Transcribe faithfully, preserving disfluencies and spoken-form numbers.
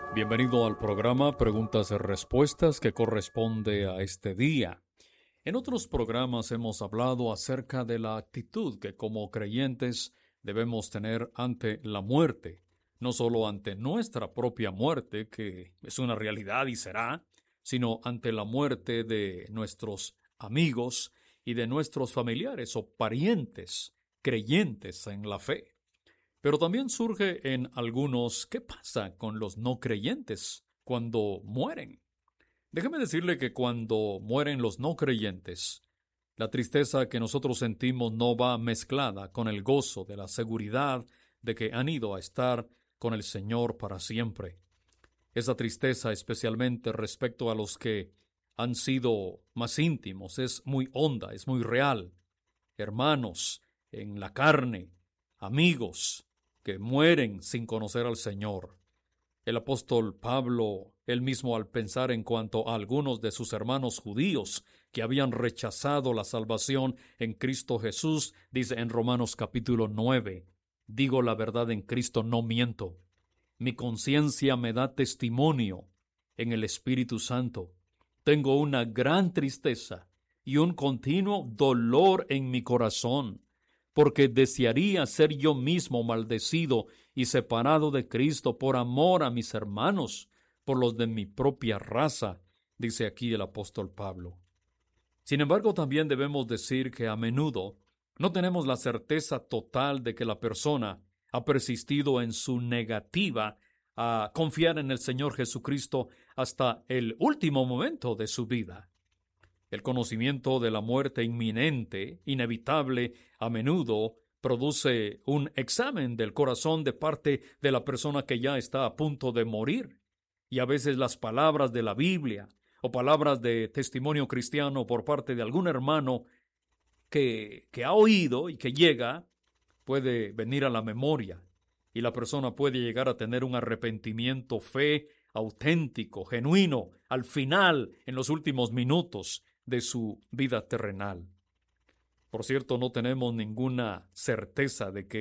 Bienvenido al programa Preguntas y Respuestas que corresponde a este día. En otros programas hemos hablado acerca de la actitud que como creyentes debemos tener ante la muerte, no solo ante nuestra propia muerte, que es una realidad y será, sino ante la muerte de nuestros amigos y de nuestros familiares o parientes creyentes en la fe. Pero también surge en algunos, ¿qué pasa con los no creyentes cuando mueren? Déjeme decirle que cuando mueren los no creyentes, la tristeza que nosotros sentimos no va mezclada con el gozo de la seguridad de que han ido a estar con el Señor para siempre. Esa tristeza, especialmente respecto a los que han sido más íntimos, es muy honda, es muy real. Hermanos en la carne, amigos que mueren sin conocer al Señor. El apóstol Pablo, él mismo al pensar en cuanto a algunos de sus hermanos judíos que habían rechazado la salvación en Cristo Jesús, dice en Romanos capítulo nueve, digo la verdad en Cristo, no miento. Mi conciencia me da testimonio en el Espíritu Santo. Tengo una gran tristeza y un continuo dolor en mi corazón, porque desearía ser yo mismo maldecido y separado de Cristo por amor a mis hermanos, por los de mi propia raza, dice aquí el apóstol Pablo. Sin embargo, también debemos decir que a menudo no tenemos la certeza total de que la persona ha persistido en su negativa a confiar en el Señor Jesucristo hasta el último momento de su vida. El conocimiento de la muerte inminente, inevitable, a menudo produce un examen del corazón de parte de la persona que ya está a punto de morir. Y a veces las palabras de la Biblia o palabras de testimonio cristiano por parte de algún hermano que, que ha oído y que llega puede venir a la memoria. Y la persona puede llegar a tener un arrepentimiento, fe auténtico, genuino, al final, en los últimos minutos de su vida terrenal. Por cierto, no tenemos ninguna certeza de que